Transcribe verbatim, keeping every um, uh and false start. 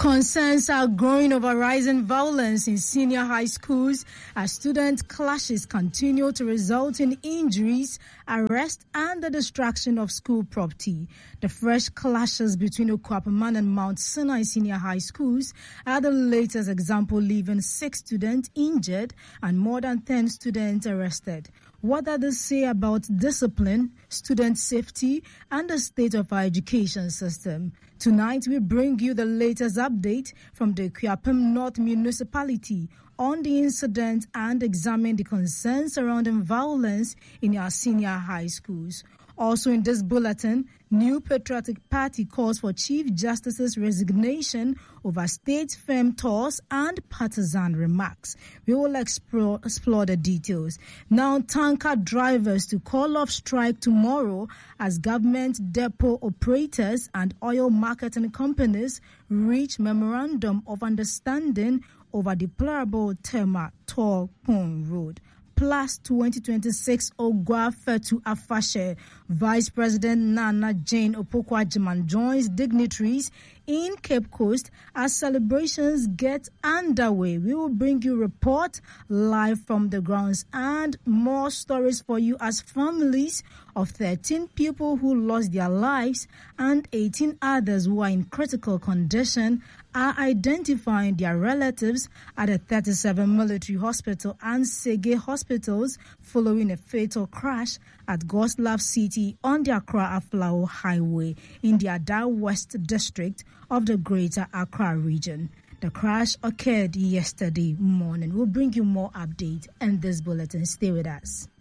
Concerns are growing over rising violence in senior high schools as student clashes continue to result in injuries, arrest, and the destruction of school property. The fresh clashes between Okuapaman and Mount Sinai senior high schools are the latest example, leaving six students injured and more than ten students arrested. What does this say about discipline, student safety, and the state of our education system? Tonight, we bring you the latest update from the Okuapam North Municipality on the incident and examine the concerns surrounding violence in our senior high schools. Also in this bulletin, New Patriotic Party calls for Chief Justice's resignation over state firm tours and partisan remarks. We will explore, explore the details. Now, tanker drivers to call off strike tomorrow as government depot operators and oil marketing companies reach memorandum of understanding over deplorable Tema Tor Pong Road. Plus twenty twenty-six Ogwa Fetu Afashe, Vice President Nana Jane Opoku-Agyeman joins dignitaries in Cape Coast as celebrations get underway. We will bring you a report live from the grounds and more stories for you as families of thirteen people who lost their lives and eighteen others who are in critical condition are identifying their relatives at the thirty-seven Military Hospital and Sege hospitals following a fatal crash at Goslab City on the Accra-Aflao Highway in the Ada West district of the Greater Accra region. The crash occurred yesterday morning. We'll bring you more updates in this bulletin. Stay with us.